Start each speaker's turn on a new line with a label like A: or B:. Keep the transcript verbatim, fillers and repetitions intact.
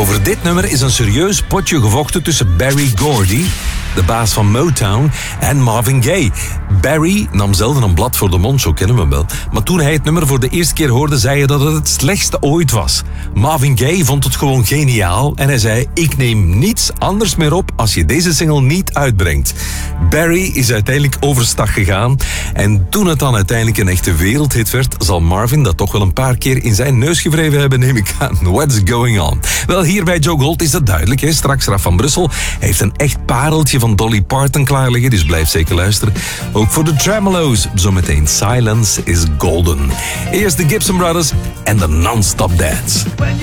A: Over dit nummer is een serieus potje gevochten tussen Berry Gordy, de baas van Motown, en Marvin Gaye. Barry nam zelden een blad voor de mond, zo kennen we hem wel. Maar toen hij het nummer voor de eerste keer hoorde, zei hij dat het het slechtste ooit was. Marvin Gaye vond het gewoon geniaal en hij zei: ik neem niets anders meer op als je deze single niet uitbrengt. Barry is uiteindelijk overstag gegaan en toen het dan uiteindelijk een echte wereldhit werd, zal Marvin dat toch wel een paar keer in zijn neus gewreven hebben, neem ik aan. What's going on? Wel, hier bij Joe Gold is dat duidelijk. Hè? Straks Raf van Brussel heeft een echt pareltje van Dolly Parton klaar liggen, dus blijf zeker luisteren. Ook voor de Tremelo's, zometeen Silence is Golden. Eerst de Gibson Brothers en de Non-Stop Dance.